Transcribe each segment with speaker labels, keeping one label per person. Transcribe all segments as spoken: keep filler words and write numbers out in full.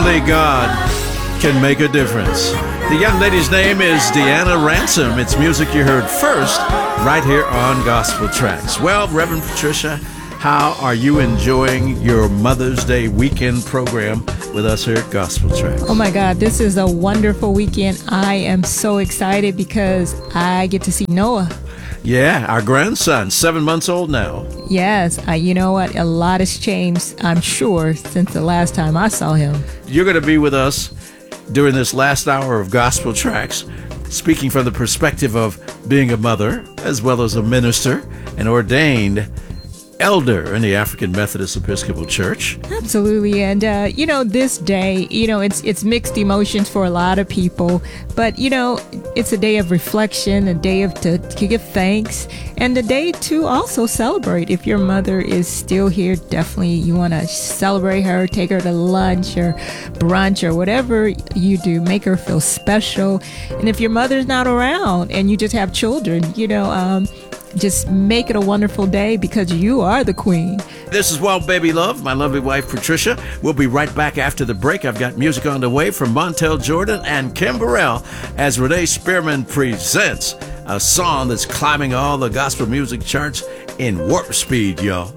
Speaker 1: only God can make a difference. The young lady's name is Deanna Ransom. It's music you heard first right here on Gospel Tracks. Well, Reverend Patricia, how are you enjoying your Mother's Day weekend program with us here at Gospel Tracks?
Speaker 2: Oh my God, this is a wonderful weekend. I am so excited because I get to see Noah.
Speaker 1: Yeah, our grandson, seven months old now.
Speaker 2: Yes, uh, you know what? A lot has changed, I'm sure, since the last time I saw him.
Speaker 1: You're going to be with us during this last hour of Gospel Tracks, speaking from the perspective of being a mother, as well as a minister, an ordained elder in the African Methodist Episcopal Church.
Speaker 2: Absolutely. And, uh, you know, this day, you know, it's it's mixed emotions for a lot of people. But, you know, it's a day of reflection, a day of to, to give thanks, and a day to also celebrate. If your mother is still here, definitely you want to celebrate her, take her to lunch or brunch or whatever you do. Make her feel special. And if your mother's not around and you just have children, you know, um, just make it a wonderful day because you are the queen.
Speaker 1: This is Well Baby Love, my lovely wife Patricia. We'll be right back after the break. I've got music on the way from Montel Jordan and Kim Burrell as Renee Spearman presents a song that's climbing all the gospel music charts in warp speed, y'all.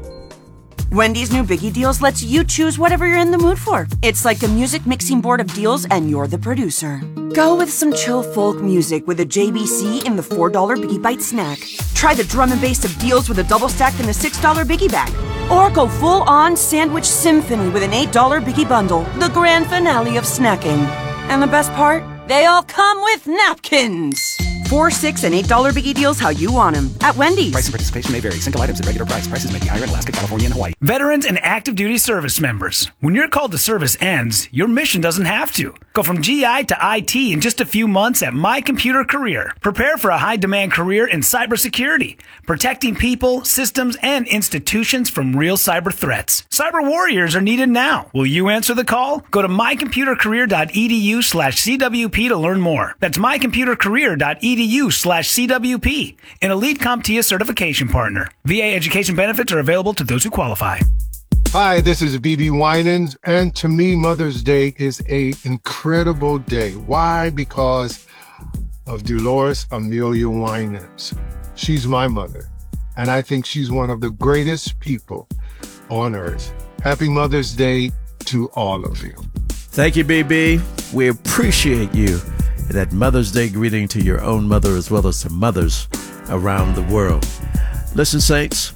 Speaker 3: Wendy's new Biggie Deals lets you choose whatever you're in the mood for. It's like a music mixing board of deals and you're the producer. Go with some chill folk music with a J B C in the four dollar Biggie Bite snack. Try the drum and bass of deals with a double stack in the six dollar Biggie bag. Or go full on sandwich symphony with an eight dollar Biggie bundle, the grand finale of snacking. And the best part? They all come with napkins. Four, six, and eight dollar Biggie Deals how you want them at Wendy's.
Speaker 4: Price and participation may vary. Single items at regular price. Prices may be higher in Alaska, California, and Hawaii.
Speaker 5: Veterans and active duty service members. When your call to service ends, your mission doesn't have to. Go from G I to I T in just a few months at My Computer Career. Prepare for a high-demand career in cybersecurity, protecting people, systems, and institutions from real cyber threats. Cyber warriors are needed now. Will you answer the call? Go to mycomputercareer.edu slash CWP to learn more. That's mycomputercareer.edu slash CWP, an Elite CompTIA certification partner. V A education benefits are available to those who qualify.
Speaker 6: Hi, this is B B Winans, and to me, Mother's Day is a incredible day. Why? Because of Dolores Amelia Winans. She's my mother, and I think she's one of the greatest people on earth. Happy Mother's Day to all of you.
Speaker 1: Thank you, B B. We appreciate you. That Mother's Day greeting to your own mother as well as to mothers around the world. Listen, Saints,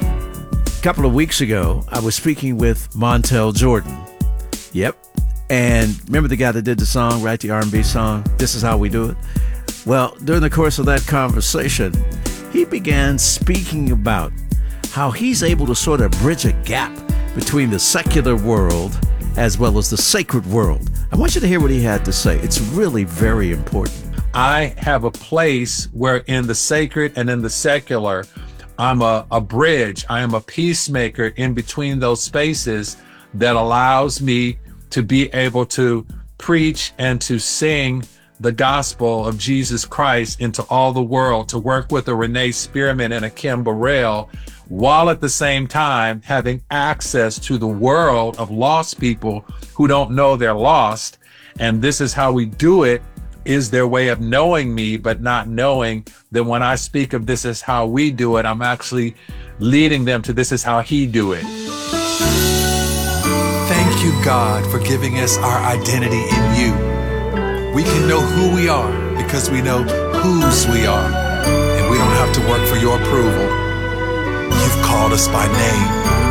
Speaker 1: a couple of weeks ago, I was speaking with Montel Jordan. Yep. And remember the guy that did the song, right? The R and B song, This Is How We Do It? Well, during the course of that conversation, he began speaking about how he's able to sort of bridge a gap between the secular world as well as the sacred world. I want you to hear what he had to say. It's really very important.
Speaker 7: I have a place where in the sacred and in the secular, I'm a, a bridge. I am a peacemaker in between those spaces that allows me to be able to preach and to sing the gospel of Jesus Christ into all the world, to work with a Renee Spearman and a Kim Burrell, while at the same time having access to the world of lost people who don't know they're lost. And this is how we do it, is their way of knowing me, but not knowing that when I speak of this is how we do it, I'm actually leading them to this is how he do it.
Speaker 8: Thank you, God, for giving us our identity in you. We can know who we are because we know whose we are, and we don't have to work for your approval. You've called us by name.